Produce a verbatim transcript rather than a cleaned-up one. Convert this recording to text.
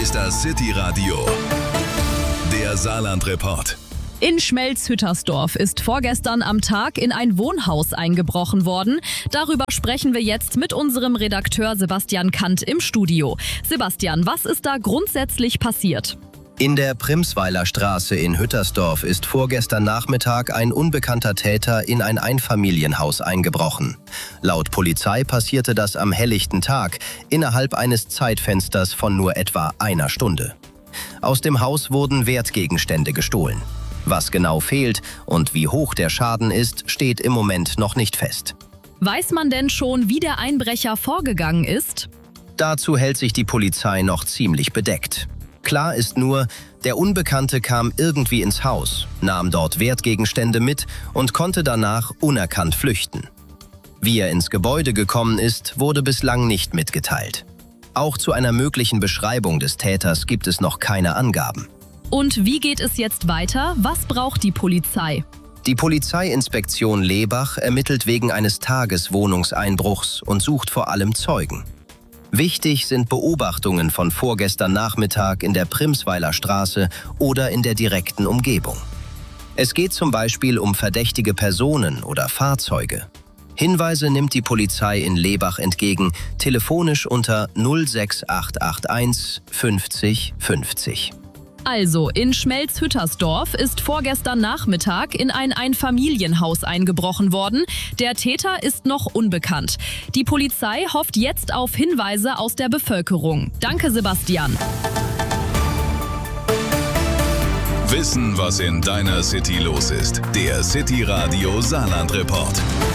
ist das City-Radio, der Saarland-Report. In Schmelz-Hüttersdorf ist vorgestern am Tag in ein Wohnhaus eingebrochen worden. Darüber sprechen wir jetzt mit unserem Redakteur Sebastian Kant im Studio. Sebastian, was ist da grundsätzlich passiert? In der Primsweiler Straße in Hüttersdorf ist vorgestern Nachmittag ein unbekannter Täter in ein Einfamilienhaus eingebrochen. Laut Polizei passierte das am helllichten Tag, innerhalb eines Zeitfensters von nur etwa einer Stunde. Aus dem Haus wurden Wertgegenstände gestohlen. Was genau fehlt und wie hoch der Schaden ist, steht im Moment noch nicht fest. Weiß man denn schon, wie der Einbrecher vorgegangen ist? Dazu hält sich die Polizei noch ziemlich bedeckt. Klar ist nur, der Unbekannte kam irgendwie ins Haus, nahm dort Wertgegenstände mit und konnte danach unerkannt flüchten. Wie er ins Gebäude gekommen ist, wurde bislang nicht mitgeteilt. Auch zu einer möglichen Beschreibung des Täters gibt es noch keine Angaben. Und wie geht es jetzt weiter? Was braucht die Polizei? Die Polizeiinspektion Lebach ermittelt wegen eines Tageswohnungseinbruchs und sucht vor allem Zeugen. Wichtig sind Beobachtungen von vorgestern Nachmittag in der Primsweiler Straße oder in der direkten Umgebung. Es geht zum Beispiel um verdächtige Personen oder Fahrzeuge. Hinweise nimmt die Polizei in Lebach entgegen, telefonisch unter null sechs acht acht eins fünfzig fünfzig. Also, in Schmelz-Hüttersdorf ist vorgestern Nachmittag in ein Einfamilienhaus eingebrochen worden. Der Täter ist noch unbekannt. Die Polizei hofft jetzt auf Hinweise aus der Bevölkerung. Danke, Sebastian. Wissen, was in deiner City los ist. Der City-Radio Saarland-Report.